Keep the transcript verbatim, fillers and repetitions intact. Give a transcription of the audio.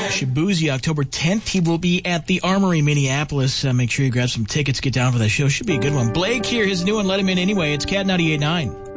Shabuzi, October tenth. He will be at the Armory, Minneapolis. Uh, make sure you grab some tickets, get down for that show. Should be a good one. Blake here, his new one, Let Him In Anyway. It's Cat ninety-eight point nine.